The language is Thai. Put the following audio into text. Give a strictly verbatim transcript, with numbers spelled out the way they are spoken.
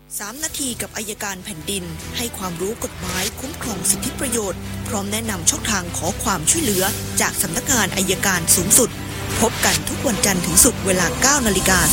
สามนาทีกับอัยการแผ่นดินให้ความรู้กฎหมายคุ้มครองสิทธิประโยชน์พร้อมแนะนำช่องทางขอความช่วยเหลือจากสำนักงานอัยการสูงสุดพบกันทุกวันจันทร์ถึงศุกร์เวลา เก้านาฬิกา